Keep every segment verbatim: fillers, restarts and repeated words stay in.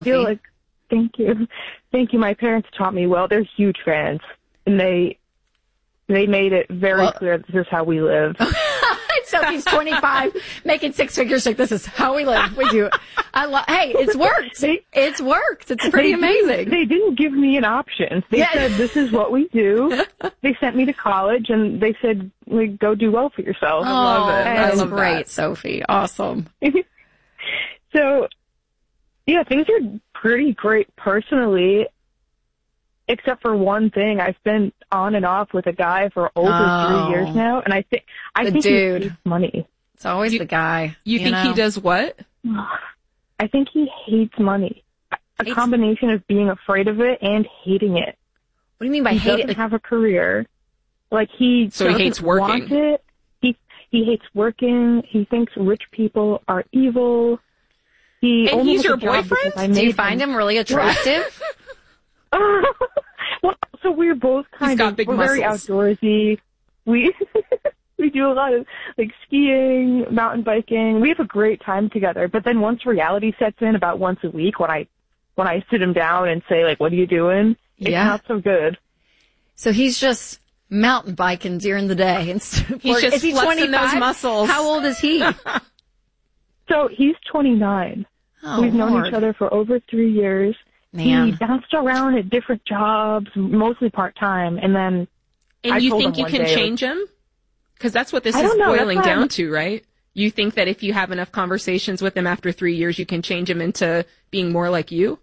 feel like, thank you. Thank you. My parents taught me well. They're huge fans, and they they made it very well, clear this is how we live. Sophie's twenty-five, making six figures. Like, this is how we live. We do. I love. Hey, it's worked. They, it's worked. It's pretty they amazing. Didn't, they didn't give me an option. They yeah. said, this is what we do. They sent me to college, and they said, like, go do well for yourself. Oh, I love it. That's love great, that. Sophie. Awesome. So, yeah, things are pretty great personally, except for one thing. I've been on and off with a guy for over oh, three years now, and I think I think dude. he hates money. It's always you, the guy. You, you think know? he does what? I think he hates money. A hates... combination of being afraid of it and hating it. What do you mean by he hate it? He doesn't have a career. Like, he so he hates working. Want it. He he hates working. He thinks rich people are evil. He and he's your boyfriend? Do you find him, him really attractive? Well, so we're both kind got of big we're muscles. very outdoorsy. We we do a lot of like skiing, mountain biking. We have a great time together. But then once reality sets in, about once a week, when I when I sit him down and say like, "What are you doing?" It's yeah. not so good. So he's just mountain biking during the day. And he's just is he flexing those muscles. How old is he? So he's twenty-nine. Oh, We've known Lord. each other for over three years. Man. He bounced around at different jobs, mostly part-time, and then And I you told think him you one can day, change him? Because that's what this I is don't know, boiling that's down why to, right? You think that if you have enough conversations with him after three years, you can change him into being more like you?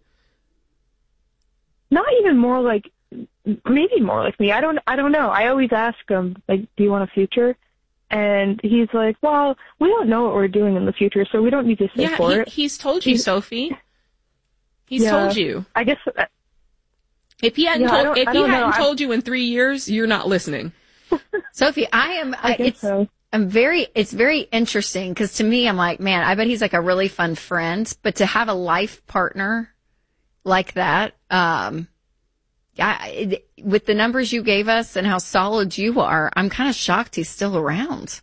Not even more like, maybe more like me. I don't, I don't know. I always ask him, like, do you want a future? And he's like, well, we don't know what we're doing in the future, so we don't need to say yeah, for he, it. he's told you, he's, Sophie. He's yeah, told you. I guess. Uh, if he hadn't yeah, told, if he hadn't told you in three years, you're not listening. Sophie, I am. I guess it's, so. I'm very. It's very interesting because to me, I'm like, man, I bet he's like a really fun friend. But to have a life partner like that, um, I, it, with the numbers you gave us and how solid you are, I'm kind of shocked he's still around.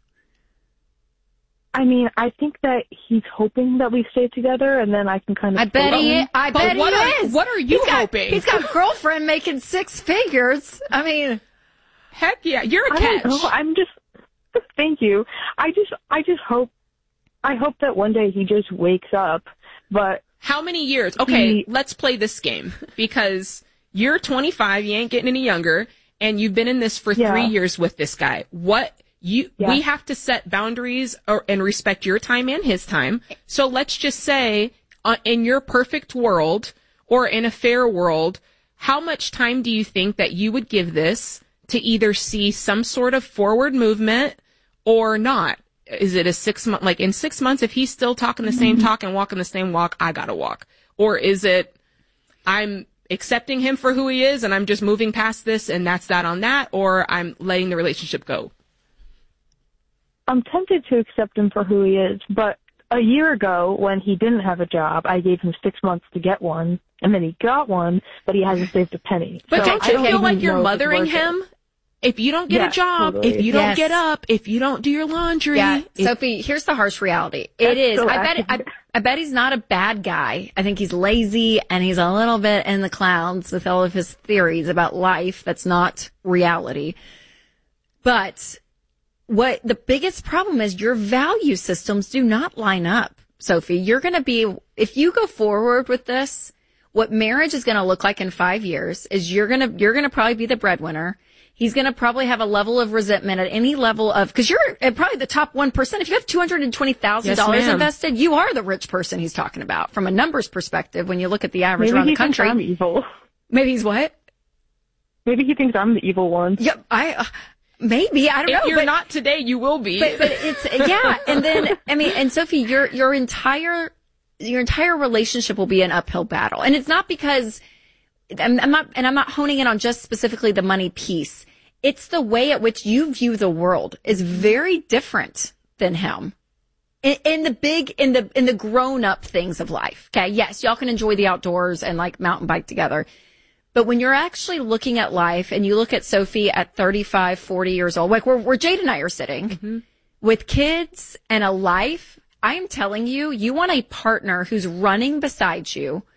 I mean, I think that he's hoping that we stay together, and then I can kind of. I bet he is. I but bet what he are, is. What are you he's got, hoping? He's got a girlfriend making six figures. I mean, heck yeah, you're a I catch. don't know. I'm just. Thank you. I just, I just hope, I hope that one day he just wakes up. But how many years? Okay, he, let's play this game because you're twenty-five, you ain't getting any younger, and you've been in this for yeah. three years with this guy. What? You, yeah. we have to set boundaries or, and respect your time and his time. So let's just say, uh, in your perfect world or in a fair world, how much time do you think that you would give this to either see some sort of forward movement or not? Is it a six month, like in six months, if he's still talking the same talk and walking the same walk, I gotta walk? Or is it, I'm accepting him for who he is and I'm just moving past this and that's that on that, or I'm letting the relationship go? I'm tempted to accept him for who he is, but a year ago when he didn't have a job, I gave him six months to get one, and then he got one, but he hasn't saved a penny. But so don't you don't feel like you're know mothering him? If you don't get yeah, a job, totally. if you don't yes. get up, if you don't do your laundry. Yeah, if, Sophie, here's the harsh reality. It is. so I bet. I, I bet he's not a bad guy. I think he's lazy and he's a little bit in the clouds with all of his theories about life. That's not reality. But what the biggest problem is, your value systems do not line up, Sophie. You're going to be, if you go forward with this, what marriage is going to look like in five years is you're going to, you're going to probably be the breadwinner. He's going to probably have a level of resentment at any level of, because you're at probably the top one percent. If you have two hundred twenty thousand dollars yes, invested, you are the rich person he's talking about from a numbers perspective when you look at the average Maybe around he the country. Thinks I'm evil. Maybe he's what? Maybe he thinks I'm the evil one. Yeah, I, uh, maybe, I don't if know. you're but, not today, you will be. But, but it's, yeah. And then, I mean, and Sophie, your, your entire, your entire relationship will be an uphill battle. And it's not because, I'm, I'm not, and I'm not honing in on just specifically the money piece. It's the way at which you view the world is very different than him. In, in the big, in the, in the grown up things of life. Okay. Yes. Y'all can enjoy the outdoors and like mountain bike together. But when you're actually looking at life and you look at Sophie at thirty-five, forty years old, like where, where Jade and I are sitting mm-hmm. with kids and a life, I am telling you, you want a partner who's running beside you,